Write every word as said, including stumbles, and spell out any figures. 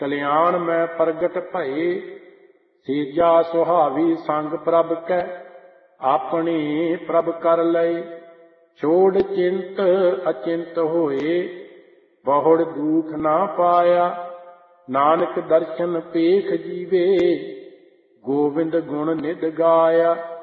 ਕਲਿਆਣ ਮੈਂ ਪ੍ਰਗਟ ਭਏ, ਸੀਜਾ ਸੁਹਾਵੀ ਸੰਗ ਪ੍ਰਭ ਕੈ, ਆਪਣੀ ਪ੍ਰਭ ਕਰ ਲਏ। ਛੋੜ ਚਿੰਤ ਅਚਿੰਤ ਹੋਏ, ਬਹੁੜ ਦੁਖ ਨਾ ਪਾਇਆ। ਨਾਨਕ ਦਰਸ਼ਨ ਪੇਖ ਜੀਵੇ, ਗੋਬਿੰਦ ਗੁਣ ਨਿਧ ਗਾਇਆ।